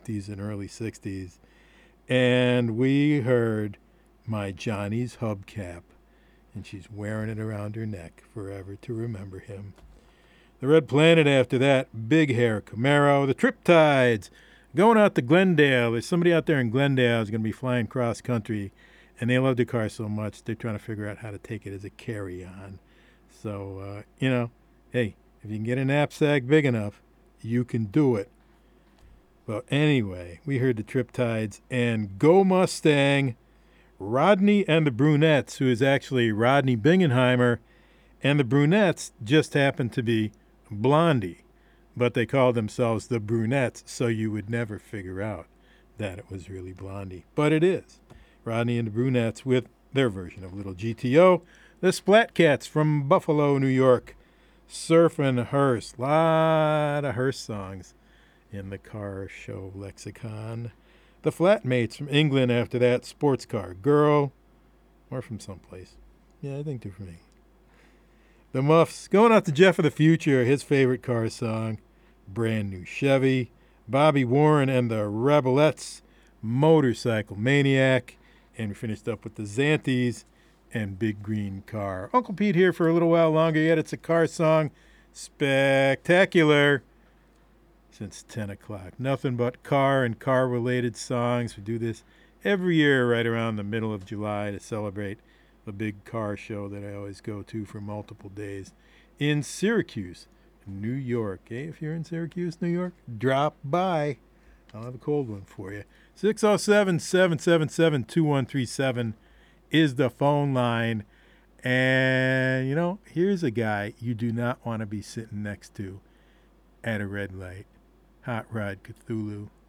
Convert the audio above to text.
50s and early 60s. And we heard My Johnny's Hubcap. And she's wearing it around her neck forever to remember him. The Red Planet after that, Big Hair Camaro, the Triptides, going out to Glendale. There's somebody out there in Glendale who's going to be flying cross country, and they love the car so much they're trying to figure out how to take it as a carry-on. So, hey, if you can get a knapsack big enough, you can do it. Well, anyway, we heard the Triptides and Go Mustang, Rodney and the Brunettes, who is actually Rodney Bingenheimer, and the Brunettes just happened to be Blondie, but they called themselves the Brunettes, so you would never figure out that it was really Blondie. But it is. Rodney and the Brunettes with their version of Little GTO. The Splat Cats from Buffalo, New York. Surfin' Hearst. Lot of Hearst songs in the car show lexicon. The Flatmates from England after that. Sports Car Girl. Or from someplace. Yeah, I think they're from England. The Muffs, going out to Jeff of the Future, his favorite car song, Brand New Chevy. Bobby Warren and the Rebelettes, Motorcycle Maniac. And we finished up with the Xanthys and Big Green Car. Uncle Pete here for a little while longer yet. It's a car song. Spectacular. Since 10 o'clock. Nothing but car and car-related songs. We do this every year right around the middle of July to celebrate the big car show that I always go to for multiple days in Syracuse, New York. Hey, if you're in Syracuse, New York, drop by. I'll have a cold one for you. 607-777-2137 is the phone line. And, here's a guy you do not want to be sitting next to at a red light. Hot Rod Cthulhu.